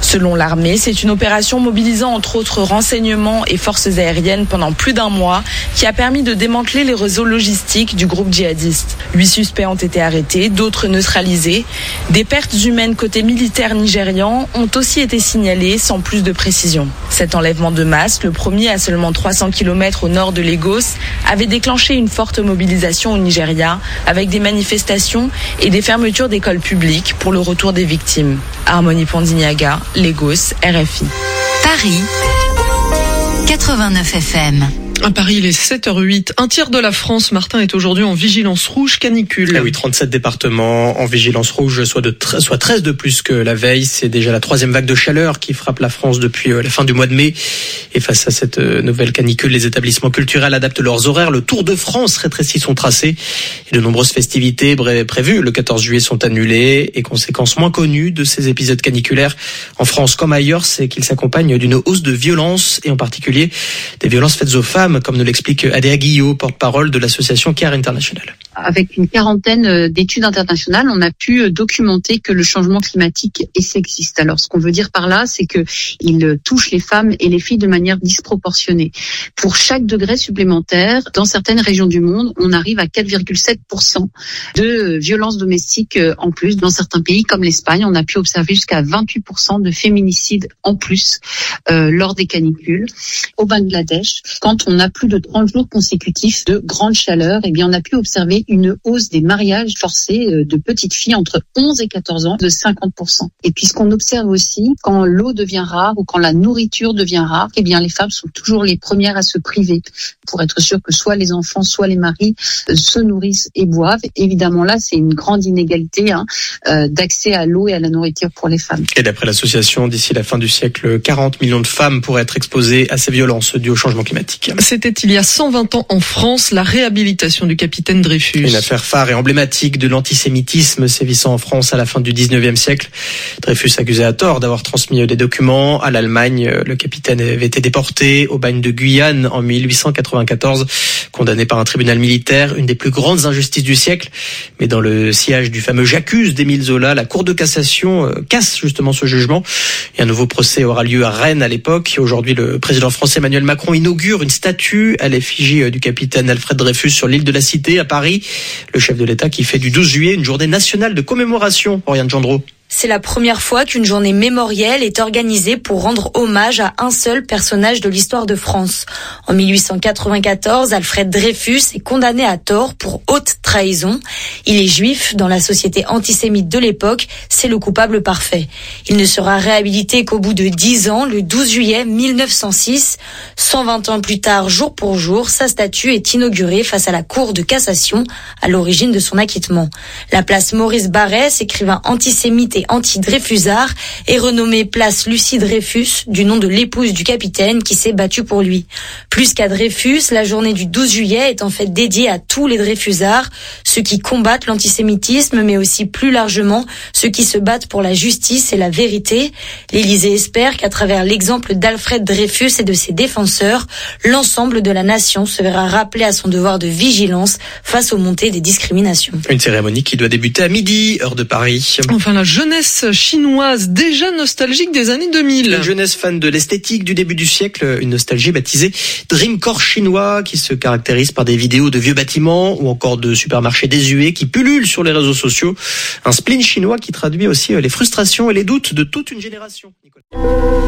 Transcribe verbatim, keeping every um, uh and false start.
Selon l'armée, c'est une opération mobilisant entre autres renseignements et forces aériennes pendant plus d'un mois qui a permis de démanteler les réseaux logistiques du groupe djihadiste. Huit suspects ont été arrêtés, d'autres neutralisés. Des pertes humaines côté militaire nigérian ont aussi été signalées sans plus de précision. Cet enlèvement de masse, le premier à seulement trois cents kilomètres au nord de Lagos, avait déclenché une forte mobilisation au Nigeria avec des manifestations et des fermetures d'écoles publiques pour le retour des victimes. Harmonie Pandiniaga, Lagos, R F I. Paris, quatre-vingt-neuf F M. À Paris, il est sept heures huit. Un tiers de la France, Martin, est aujourd'hui en vigilance rouge canicule. Ah oui, trente-sept départements en vigilance rouge, soit, de tre- soit treize de plus que la veille. C'est déjà la troisième vague de chaleur qui frappe la France depuis la fin du mois de mai. Et face à cette nouvelle canicule, les établissements culturels adaptent leurs horaires. Le Tour de France rétrécit son tracé. Et de nombreuses festivités prévues le quatorze juillet sont annulées. Et conséquence moins connue de ces épisodes caniculaires en France comme ailleurs, c'est qu'ils s'accompagnent d'une hausse de violence, et en particulier des violences faites aux femmes, comme nous l'explique Adéa Guillot, porte-parole de l'association CARE International. Avec une quarantaine d'études internationales, on a pu documenter que le changement climatique est sexiste. Alors, ce qu'on veut dire par là, c'est que il touche les femmes et les filles de manière disproportionnée. Pour chaque degré supplémentaire, dans certaines régions du monde, on arrive à quatre virgule sept pour cent de violences domestiques en plus. Dans certains pays, comme l'Espagne, on a pu observer jusqu'à vingt-huit pour cent de féminicides en plus euh, lors des canicules. Au Bangladesh, quand on a plus de trente jours consécutifs de grande chaleur, eh bien, on a pu observer une hausse des mariages forcés de petites filles entre onze et quatorze ans de cinquante pour cent. Et puis, ce qu'on observe aussi, quand l'eau devient rare ou quand la nourriture devient rare, eh bien, les femmes sont toujours les premières à se priver pour être sûr que soit les enfants, soit les maris se nourrissent et boivent. Évidemment, là, c'est une grande inégalité hein, euh, d'accès à l'eau et à la nourriture pour les femmes. Et d'après l'association, d'ici la fin du siècle, quarante millions de femmes pourraient être exposées à ces violences dues au changement climatique. C'était il y a cent vingt ans en France, la réhabilitation du capitaine Dreyfus. Une affaire phare et emblématique de l'antisémitisme sévissant en France à la fin du dix-neuvième siècle. Dreyfus accusé à tort d'avoir transmis des documents à l'Allemagne. Le capitaine avait été déporté au bagne de Guyane en mille huit cent quatre-vingt-quatorze, condamné par un tribunal militaire, une des plus grandes injustices du siècle. Mais dans le sillage du fameux J'accuse d'Émile Zola, la Cour de cassation casse justement ce jugement. Et un nouveau procès aura lieu à Rennes à l'époque. Aujourd'hui, le président français Emmanuel Macron inaugure une statue à l'effigie du capitaine Alfred Dreyfus sur l'île de la Cité à Paris. Le chef de l'État qui fait du douze juillet une journée nationale de commémoration. Oriane Gendreau. C'est la première fois qu'une journée mémorielle est organisée pour rendre hommage à un seul personnage de l'histoire de France. En mille huit cent quatre-vingt-quatorze, Alfred Dreyfus est condamné à tort pour haute trahison. Il est juif. Dans la société antisémite de l'époque, c'est le coupable parfait. Il ne sera réhabilité qu'au bout de dix ans, le douze juillet mille neuf cent six. cent vingt ans plus tard, jour pour jour, sa statue est inaugurée face à la Cour de cassation, à l'origine de son acquittement. La place Maurice Barrès, écrivain antisémite et anti-Dreyfusard, est renommée place Lucie Dreyfus, du nom de l'épouse du capitaine qui s'est battue pour lui. Plus qu'à Dreyfus, la journée du douze juillet est en fait dédiée à tous les Dreyfusards, ceux qui combattent l'antisémitisme, mais aussi plus largement ceux qui se battent pour la justice et la vérité. L'Élysée espère qu'à travers l'exemple d'Alfred Dreyfus et de ses défenseurs, l'ensemble de la nation se verra rappelé à son devoir de vigilance face aux montées des discriminations. Une cérémonie qui doit débuter à midi, heure de Paris. Enfin, la jeunesse chinoise, déjà nostalgique des années deux mille. Une jeunesse fan de l'esthétique du début du siècle, une nostalgie baptisée Dreamcore chinois qui se caractérise par des vidéos de vieux bâtiments ou encore de supermarchés désuets qui pullulent sur les réseaux sociaux. Un spleen chinois qui traduit aussi les frustrations et les doutes de toute une génération. Nicolas.